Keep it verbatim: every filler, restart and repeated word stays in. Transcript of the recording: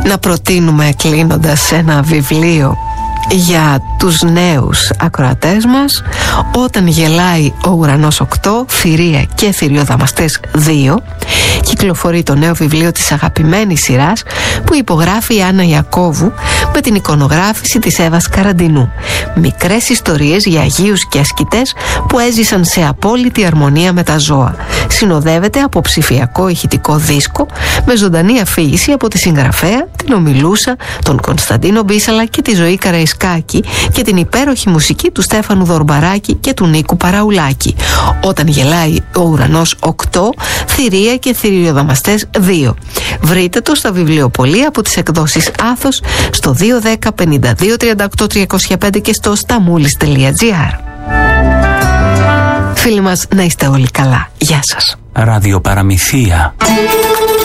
να προτείνουμε κλείνοντας ένα βιβλίο για τους νέους ακροατές μας. Όταν γελάει ο ουρανός οκτώ, Θηρία και Θηριοδαμαστές δύο. Κυκλοφορεί το νέο βιβλίο της αγαπημένης σειράς που υπογράφει η Άννα Ιακώβου με την εικονογράφηση της Εύας Καραντινού. Μικρές ιστορίες για αγίους και ασκητές που έζησαν σε απόλυτη αρμονία με τα ζώα. Συνοδεύεται από ψηφιακό ηχητικό δίσκο με ζωντανή αφήγηση από τη συγγραφέα, την Ομιλούσα, τον Κωνσταντίνο Μπίσαλα και τη Ζωή Καραϊσκάκη και την υπέροχη μουσική του Στέφανου Δορμπαράκη και του Νίκου Παραουλάκη. Όταν γελάει ο ουρανός οκτώ, Θηρία και Θηριοδαμαστές δύο. Βρείτε το στα βιβλιοπωλεία από τις εκδόσεις Άθος στο δύο ένα μηδέν πέντε δύο τρία οκτώ τρία μηδέν πέντε και στο σταμούλης τελεία τζι άρ. Φίλοι μας, να είστε όλοι καλά. Γεια σας. Ραδιοπαραμυθία.